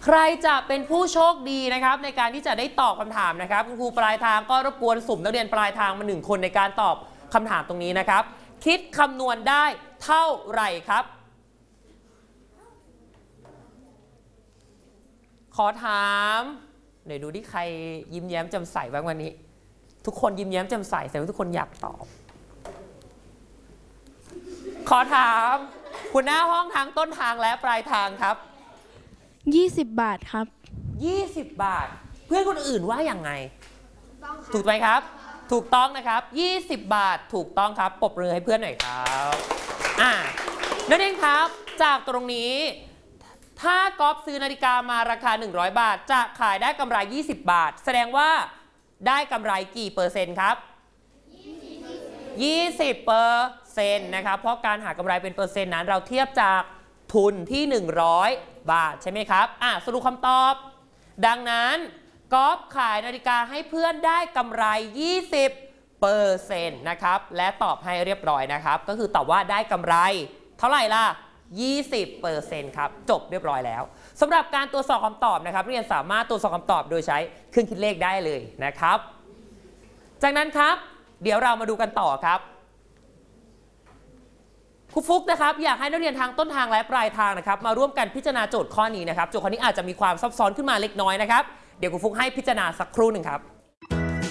ใครจะเป็นผู้โชคดีนะครับในการที่จะได้ตอบคำถามนะครับคุณครูปลายทางก็รบกวนสุ่มนักเรียนปลายทางมา1 คนในการตอบคำถามตรงนี้นะครับคิดคำนวณได้เท่าไหร่ครับขอถามเดี๋ยวดูที่ใครยิ้มแย้มแจ่มใสบ้างวันนี้ทุกคนยิ้มแย้มแจ่มใสแสดงว่าทุกคนอยากตอบขอถามหัวหน้าห้องทางต้นทางและปลายทางครับ 20 บาทครับ 20 บาทเพื่อนคนอื่นว่าอย่างไงถูกไหมครับถูกต้องนะครับ20 บาทถูกต้องครับปรบมือให้เพื่อนหน่อยครับนั่นเองครับจากตรงนี้ถ้าก๊อฟซื้อนาฬิกามาราคา100 บาทจะขายได้กำไร20 บาทแสดงว่าได้กำไรกี่เปอร์เซ็นต์ครับ20%นะครับเพราะการหากำไรเป็นเปอร์เซ็นต์นั้นเราเทียบจากทุนที่100 บาทใช่ไหมครับสรุปคำตอบดังนั้นก๊อฟขายนาฬิกาให้เพื่อนได้กำไร20%นะครับและตอบให้เรียบร้อยนะครับก็คือตอบว่าได้กำไรเท่าไหร่ล่ะ20%ครับจบเรียบร้อยแล้วสำหรับการตรวจสอบคำตอบนะครับเรียนสามารถตรวจสอบคำตอบโดยใช้เครื่องคิดเลขได้เลยนะครับจากนั้นครับเดี๋ยวเรามาดูกันต่อครับครูฟุกนะครับอยากให้นักเรียนทางต้นทางและปลายทางนะครับมาร่วมกันพิจารณาโจทย์ข้อนี้นะครับโจทย์ข้อนี้อาจจะมีความซับซ้อนขึ้นมาเล็กน้อยนะครับเดี๋ยวครูฟุกให้พิจารณาสักครู่หนึ่งครับ